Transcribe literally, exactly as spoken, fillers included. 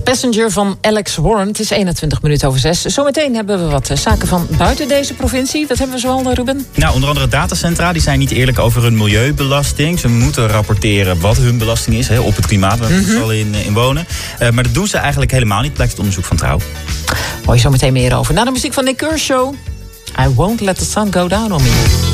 Passenger van Alex Warren. Het is eenentwintig minuten over zes. Zometeen hebben we wat zaken van buiten deze provincie. Wat hebben we zoal, Ruben? Nou, onder andere datacentra. Die zijn niet eerlijk over hun milieubelasting. Ze moeten rapporteren wat hun belasting is, hè, op het klimaat waar we mm-hmm. al in, in wonen. Uh, maar dat doen ze eigenlijk helemaal niet, blijkt het onderzoek van Trouw. Hoor je zo meteen meer over. Na de muziek van Nick Kershaw. I won't let the sun go down on me.